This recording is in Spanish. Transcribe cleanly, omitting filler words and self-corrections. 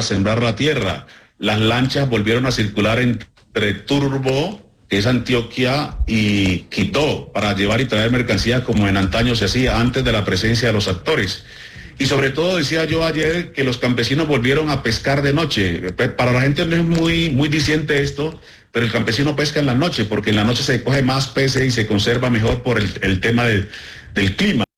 a sembrar la tierra. Las lanchas volvieron a circular entre Turbo, que es Antioquia, y Quito, para llevar y traer mercancías como en antaño se hacía antes de la presencia de los actores. Y sobre todo decía yo ayer que los campesinos volvieron a pescar de noche. Para la gente no es muy diciente esto, pero el campesino pesca en la noche, porque en la noche se coge más peces y se conserva mejor por el tema del clima.